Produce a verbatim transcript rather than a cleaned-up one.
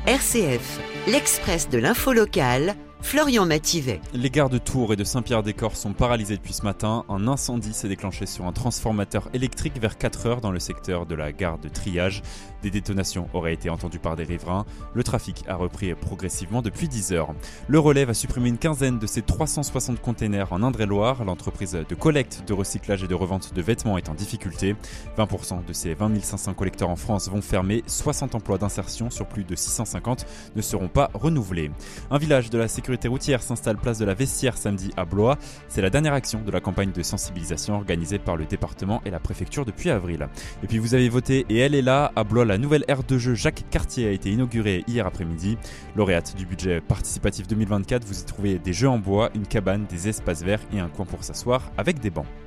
R C F, l'Express de l'info locale, Florian Mathivet. Les gares de Tours et de Saint-Pierre-des-Corps sont paralysées depuis ce matin. Un incendie s'est déclenché sur un transformateur électrique vers quatre heures dans le secteur de la gare de Triage. Des détonations auraient été entendues par des riverains. Le trafic a repris progressivement depuis dix heures. Le Relais va supprimer une quinzaine de ses trois cent soixante containers en Indre-et-Loire. L'entreprise de collecte, de recyclage et de revente de vêtements est en difficulté. vingt pour cent de ces vingt mille cinq cents collecteurs en France vont fermer. soixante emplois d'insertion sur plus de six cent cinquante ne seront pas renouvelés. Un village de la sécurité routière s'installe place de la Vessière samedi à Blois. C'est la dernière action de la campagne de sensibilisation organisée par le département et la préfecture depuis avril. Et puis vous avez voté et elle est là. À Blois, la nouvelle aire de jeu Jacques Cartier a été inaugurée hier après-midi. Lauréate du budget participatif deux mille vingt-quatre, vous y trouvez des jeux en bois, une cabane, des espaces verts et un coin pour s'asseoir avec des bancs.